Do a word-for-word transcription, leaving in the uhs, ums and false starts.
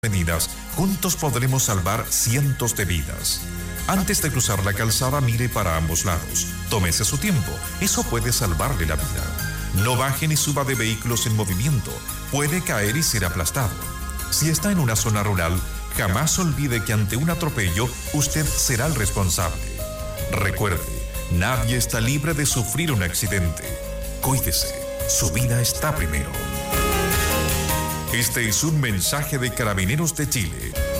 medidas, juntos podremos salvar cientos de vidas. Antes de cruzar la calzada, mire para ambos lados. Tómese su tiempo, eso puede salvarle la vida. No baje ni suba de vehículos en movimiento, puede caer y ser aplastado. Si está en una zona rural, jamás olvide que ante un atropello, usted será el responsable. Recuerde, nadie está libre de sufrir un accidente. Cuídese, su vida está primero. Este es un mensaje de Carabineros de Chile,